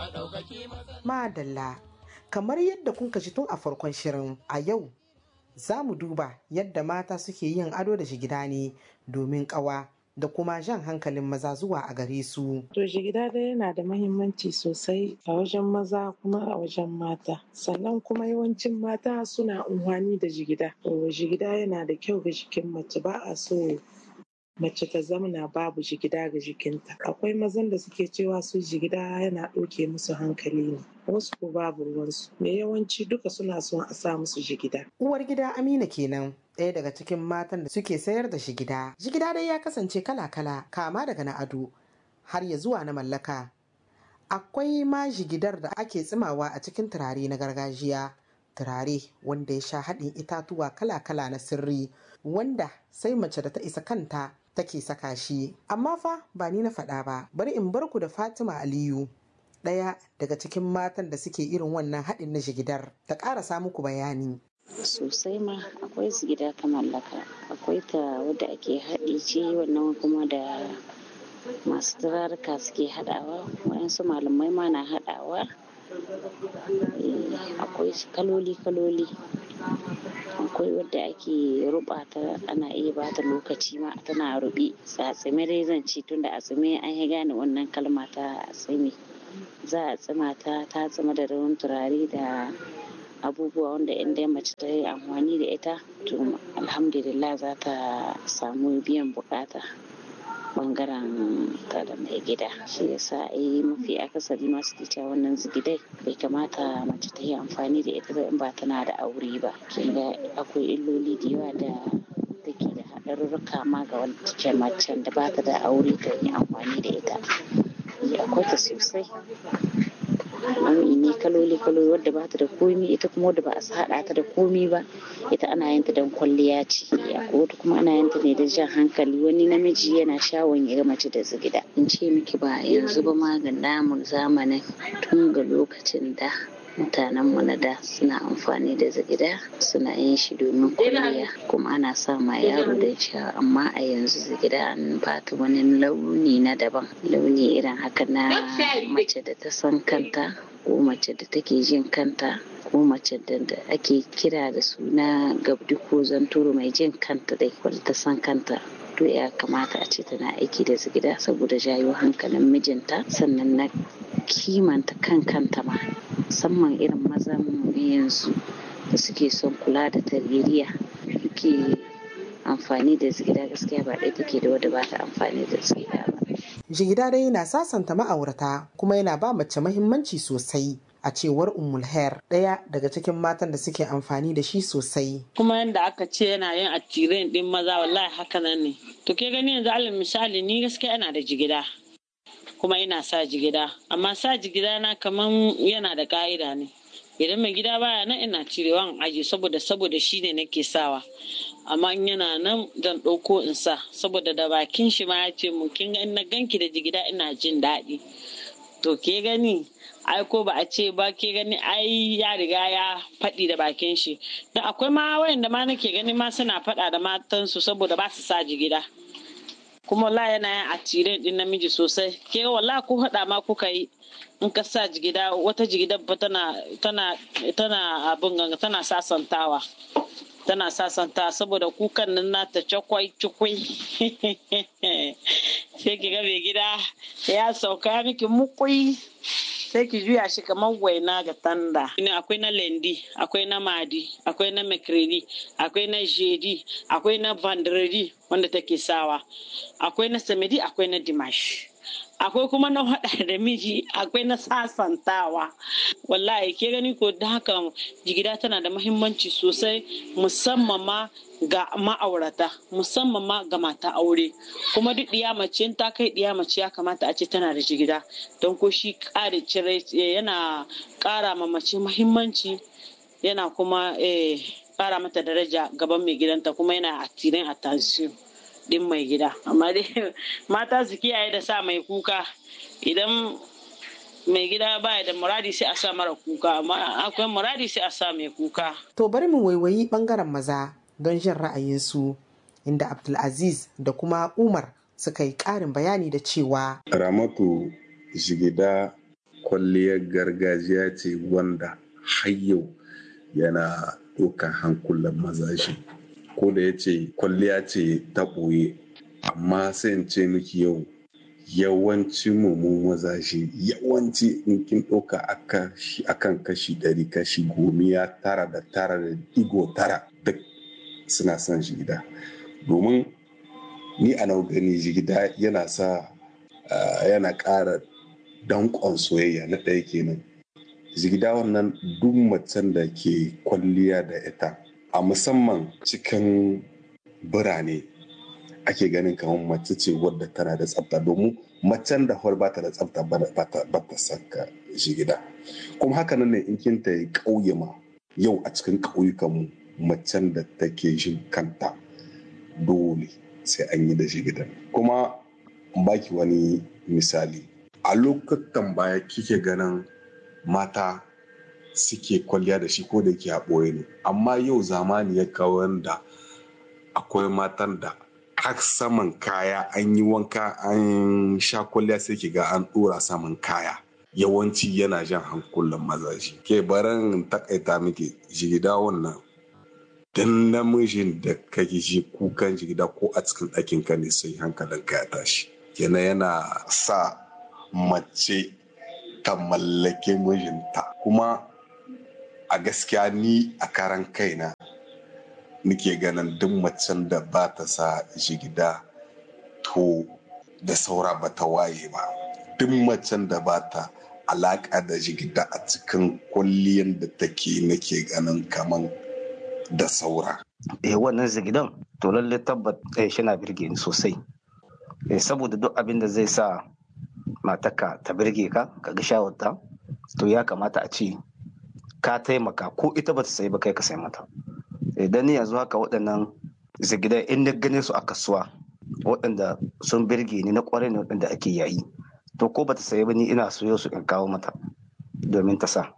Madalla, kamar yadda kun ji tun a farkon shirin, a yau za mu duba yadda mata suke yin ado da jigida ne domin ƙawa da kuma jan hankalin maza zuwa a gare su. To jigida dai yana da mahimmanci sosai a wajen maza kuma a wajen mata. Sannan kuma yawancin mata suna amfani da jigida. Jigida yana da kyau ga jikin mace, ba a so mace ta zamana babu jigida ga jikinta. Akwai mazan da suke cewa su jigida yana ɗauke musu hankali ne, wasu ko babu ruwansu. Me yawanci duka suna son a sa musu jigida. Uwar gida Amina kenan, ɗaya daga cikin matan da suke sayar da jigida. Jigida dai ya kasance kala-kala, kama daga na ado har ya zuwa na mallaka. Akwai ma jigidar da ake tsimawa a cikin turare na gargajiya, turare wanda ya sha haɗin itatuwa kala-kala na sirri, wanda sai mace da ta isa kanta take saka shi. Amma fa ba ni na faɗa ba, bari in bar ku da Fatima Aliyu, ɗaya daga cikin matan da suke irin wannan haɗin na jigidar, ta ƙarasa muku bayani. Sosai ma akwai jigida ta mallaka, akwai ta wadda ake haɗi ce, wannan kuma da masu turaruka suke haɗawa, waɗansu malamai ma na haɗawa. Akwai kaloli akwai wadda ake ruba ta, ana iya ba ta lokaci ma tana rubi. A tsime dai zan ci, tunda a tsime an yi gane wannan kalma ta a tsime. Za a tsima ta tsima da rawan turare da abubuwa wanda inda mace ta yi amfani da ita, to alhamdulillah za ta samu biyan bukata bangaren ta da mai gida. Shi yasa mafi akasari masu cewa wannan zigidai bai kamata mace ta yi amfani da ita ba in ba tana da aure ba. Kinga akwai illoli da yawa da take da haɗarurruka ma ga wacce macen da ba ta da aure ta yi amfani da ita. Akwai ta sosai, nau'i ne kaloli wadda ba ta da komi, ita kuma wadda ba a haɗa ta da komi ba, ita ana yin ta don kwalliya ce. Akwai wata kuma ana yin ta ne da jan hankali, wani namiji yana shawon ya ga mace da zigida. In ce miki ba yanzu ba ma ga namun zamanin, tun ga lokacin da mutanenmu na da suna amfani da zigida, suna yin shi domin kwalliya, kuma ana sa ma yaro da cewa. Amma a yanzu zigida an bata wani launi na daban, launi irin haka na mace da ta san kanta, ko mace da take jin kanta, ko mace da ake kira da suna gabdi ko zanturu, mai jin kanta dai, wadda ta san kanta. To ya kamata a ce tana aiki da zigida saboda jayo hankalin mijinta, sannan na kimanta kanta ma, musamman irin mazan yanzu da suke son kula da tarbiyya, suke amfani da zigida. Gaskiya ba ɗaya take da wadda ba ta amfani da zigida ba. Jigida dai yana sasanta ma'aurata kuma yana ba mace mahimmanci sosai, a cewar Ummul Khair, ɗaya daga cikin matan da suke amfani da shi sosai. Kuma yadda aka ce yana yin attiren ɗin maza, wallahi haka nan ne. To ke gani yanzu alal misali, ni gaskiya ina da jigida kuma ina sa jigida, amma sa jigida na kaman yana da ka'ida ne. Idan mai gida baya nan ina cirewa in aji, saboda shi ne nake sawa. Amma in yana nan zan ɗauko in sa, saboda da bakin shi ma ya ce mun, kin ga in na ganki da jigida ina jin daɗi. To ke gani ai ko ba a ce ba, ke gani ai ya riga ya faɗi da bakin shi. Dan akwai ma wayanda ma nake gani ma suna faɗa da matansu saboda ba su sa jigida. Kuma wallahi yana yin attiren din namiji sosai. Ke wallahi ko haɗa ma kuka yi, in ka sa jigida, wata jigida ba tana abin ganga, tana sasantawa saboda kukan nan nata cakwai sai ki ga mai gida ya sauka miki mukui, sai ki juya shi kamar waina ga tanda. Akwai na lendi, akwai na madi, akwai na makredi, akwai na jedi, akwai na vendredi wanda take sawa, akwai na samedi, akwai na dimash, akwai kuma na hada da miji, akwai na sasantawa. Wallahi ke gani ko, da haka jigida tana da muhimmanci sosai, musamman ma ga ma'aurata, musamman ma ga mata aure. Kuma duk ɗiya mace in ta kai ɗiya mace ya kamata a ce tana da jigida, don ko shi ƙara cire yana ƙara ma mace muhimmanci, yana kuma ƙara mata daraja gaban mai gidanta, kuma yana attiren attention din mai gida. Amma dai mata su kiyaye da sa mai kuka. Idan mai gida baya da muradi sai a sa mara kuka, amma akwai muradi sai a sa mai kuka. To bari mu waiwayi bangaren maza don jin ra'ayinsu, inda Abdulaziz da kuma Umar suka yi ƙarin bayani da cewa Ramatu, jigida kwalliyar gargajiya ce wanda har yau yana ɗaukar hankulan mazaje. Ko da ya ce kwalliya ce ta ɓoye, amma sai in ce miki yau yawanci mu mazaje yawanci in kin ɗauka akan kashi 100 kashi 99.9 duk suna son jigida. Domin ni a nau gani jigida yana sa yana ƙara danƙon soyayya na ɗaya kenan. Jigida wannan duk macen da ke kwalliya da ita a musamman cikin birane ake ganin kamar mace ce wadda tana da tsafta, domin macen da ba ta da tsafta ba ta saka jigida. Kuma haka nan ne in kin ta yi ƙauye ma yau a cikin ƙauyukanmu macen da take jin kanta dole sai an yi da jigida. Kuma baki wani misali, a lokutan baya kike ganin mata suke kwalliya da shi ko da ke a ɓoye ne, amma yau zamani ya kawo yanda akwai matan da har saman kaya an yi wanka an sha kwalliya sai ki ga an ɗora saman kaya, yawanci yana jan hankulan mazaje. Ke barin takaita miki jigida wannan dan namijin da kake ji kukan jigida ko a cikin ɗakin ka ne sai hankalin ka ya tashi. Kenan yana sa mace ta mallake mijinta. Kuma a gaskiya ni a karan kaina nike ganin duk macen da ba ta sa jigida to da saura ba ta waye ba. Duk macen da ba ta alaƙa da jigida a cikin kwalliyan da take nake ganin kaman da saura. Wannan zigidan to lalle tabbat shi na birge ni sosai. Saboda duk abin da zai sa matarka ta birge ka ga shawarta, to ya kamata a ce ka taimaka ko ita ba ta sayi ba kai ka sai mata. Idan ni yanzu haka waɗannan zigidan in na gane su a kasuwa waɗanda sun birge ni na ƙwarai ne waɗanda ake yayi, to ko ba ta sayi ba ni ina so su in kawo mata domin ta sa.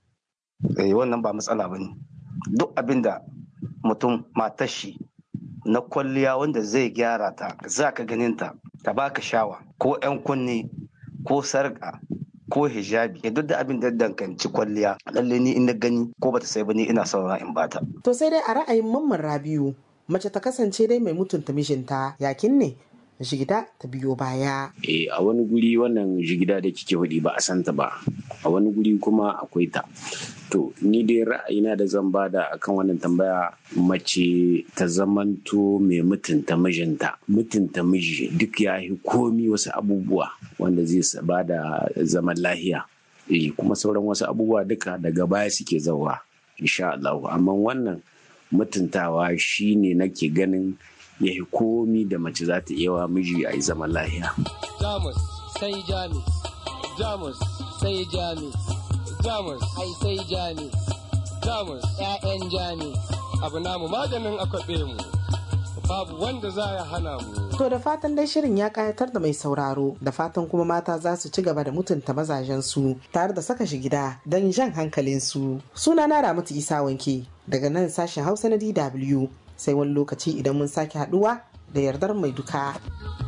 Wannan ba matsala ba ne. Duk abin da mutum matar shi na kwalliya wanda zai gyara ta, za ka ganin ta baka shawa, ko 'yan kunne ko sarƙa ko hijabi, duk da abin da danganci kwalliya lalle ni in na gani ko bata sai ba ni ina saura in bata. To sai dai a ra'ayin Mamman Rabiu, mace ta kasance dai mai mutunta mijinta, yakin ne jigida ta biyo baya. A wani guri wannan jigida da kike hudi ba a santa ba, a wani guri kuma akwai ta. To ni dai ra'ayina da zan bada akan wannan tambaya, mace ta zamanto mai mutunta mijinta. Mutunta miji duk ya yi komi wasu abubuwa wanda zai bada zaman lahiya. Kuma sauran wasu abubuwa duka daga baya suke zauwa insha Allah. Amma wannan mutuntawa shine nake ganin ya yi komi da mace za ta iya wa miji a yi zaman lahiya. Jamus sai Jamus, Jamus sai Jamus, Jamus ai sai Jamus, Jamus 'ya'yan Jamus, abu namu maganin akwabe mu, babu wanda za ya hana mu. To da fatan dai shirin ya kayatar da mai sauraro, da fatan kuma mata za su ci gaba da mutunta mazajensu tare da saka shi gida don jan hankalinsu. Sunana Ramatu Isa Wanke daga nan sashen Hausa na DW. Sai wani lokaci idan mun sake haduwa da yardar mai duka.